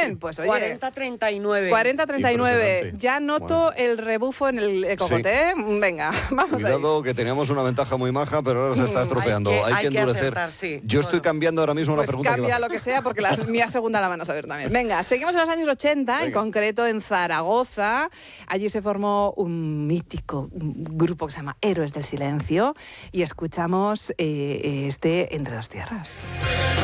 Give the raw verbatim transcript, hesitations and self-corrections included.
bien, pues oye. cuarenta treinta y nueve. cuarenta treinta y nueve. Impresionante. Ya noto Bueno. el rebufo en el cocote, ¿eh? Venga, vamos Cuidado, que teníamos una ventaja muy maja, pero ahora se está estropeando. Hay que- Hay que, hay que endurecer. acertar, sí. Yo estoy Bueno. cambiando ahora mismo ahí. la Pues pregunta que cambia va a lo que sea, porque la mía segunda la van a saber también. Venga, seguimos en los años ochenta, en Venga. concreto en Zaragoza. Allí se formó un mítico grupo que se llama Héroes del Silencio y escuchamos eh, este Entre dos Tierras.